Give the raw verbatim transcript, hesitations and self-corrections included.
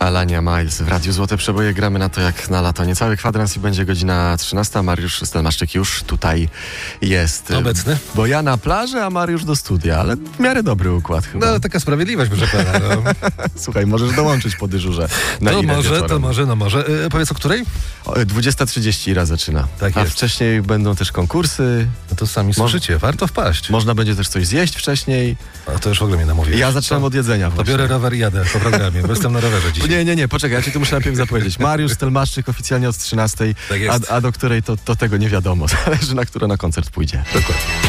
Alania Miles w Radiu Złote Przeboje. Gramy na to jak na lato. Niecały kwadrans i będzie godzina trzynasta. Mariusz Stelmaszczyk już tutaj jest. Obecny? Bo ja na plaży, a Mariusz do studia, ale w miarę dobry układ chyba. No, taka sprawiedliwość, proszę pana. No. Słuchaj, możesz dołączyć po dyżurze. Na To ile może, wieczorem? to może, no może. E, powiedz o której? O, dwudziesta trzydzieści Ira zaczyna. Tak a jest. wcześniej będą też konkursy. No to sami słyszycie, warto wpaść. Można będzie też coś zjeść wcześniej. A to już w ogóle mnie namówiłeś. Ja zaczynam to, od jedzenia To właśnie. biorę rower i jadę po programie, bo jestem na rowerze dzisiaj. Nie, nie, nie, poczekaj, ja ci to muszę najpierw zapowiedzieć. Mariusz Stelmaszczyk oficjalnie od trzynastej, Tak jest. a, a do której to, to tego nie wiadomo. Zależy, na które na koncert pójdzie. Dokładnie.